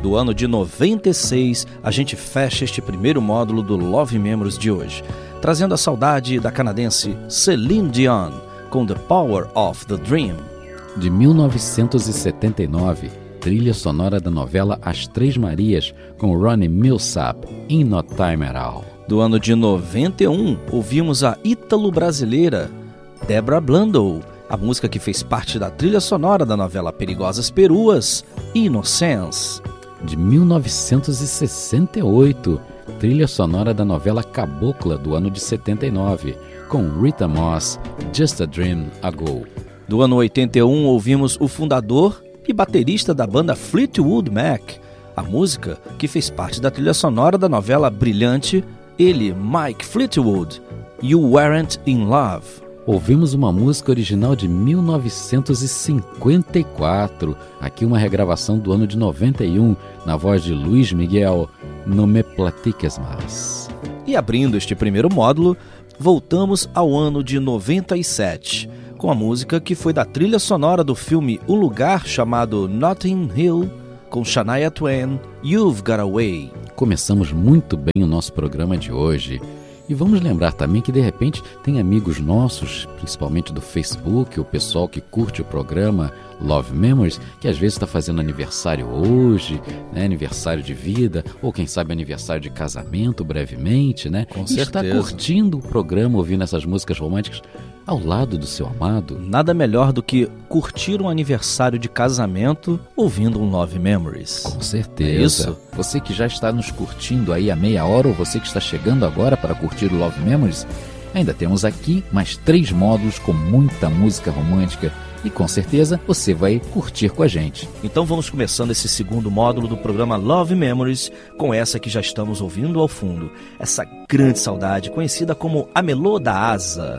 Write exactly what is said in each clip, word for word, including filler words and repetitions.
do ano de noventa e seis, a gente fecha este primeiro módulo do Love Memories de hoje, trazendo a saudade da canadense Celine Dion, com The Power of the Dream. De mil novecentos e setenta e nove, trilha sonora da novela As Três Marias, com Ronnie Milsap, In No Time At All. Do ano de noventa e um, ouvimos a ítalo-brasileira Debra Blundell, a música que fez parte da trilha sonora da novela Perigosas Peruas, Innocence. De mil novecentos e sessenta e oito, trilha sonora da novela Cabocla, do ano de setenta e nove, com Rita Moss, Just a Dream Ago. Do ano oitenta e um, ouvimos o fundador e baterista da banda Fleetwood Mac, a música que fez parte da trilha sonora da novela brilhante, ele, Mike Fleetwood, You Weren't in Love. Ouvimos uma música original de mil novecentos e cinquenta e quatro, aqui uma regravação do ano de noventa e um, na voz de Luiz Miguel, No Me Platiques Más. E abrindo este primeiro módulo, voltamos ao ano de noventa e sete, com a música que foi da trilha sonora do filme Um Lugar Chamado Notting Hill, com Shania Twain, You've Got Away. Começamos muito bem o nosso programa de hoje. E vamos lembrar também que, de repente, tem amigos nossos, principalmente do Facebook, o pessoal que curte o programa Love Memories, que às vezes está fazendo aniversário hoje, né, aniversário de vida, ou quem sabe aniversário de casamento brevemente, né? Com e certeza. Está curtindo o programa, ouvindo essas músicas românticas ao lado do seu amado. Nada melhor do que curtir um aniversário de casamento ouvindo um Love Memories. Com certeza. É isso? Você que já está nos curtindo aí há meia hora, ou você que está chegando agora para curtir o Love Memories, ainda temos aqui mais três módulos com muita música romântica e com certeza você vai curtir com a gente. Então vamos começando esse segundo módulo do programa Love Memories com essa que já estamos ouvindo ao fundo, essa grande saudade conhecida como A Melô da Asa.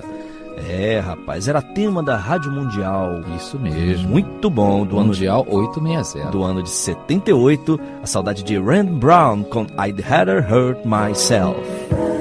É, rapaz, era tema da Rádio Mundial. Isso mesmo. Muito bom. Do Mundial ano de, oitocentos e sessenta. Do ano de setenta e oito, a saudade de Rand Brown com I'd Rather Hurt Myself.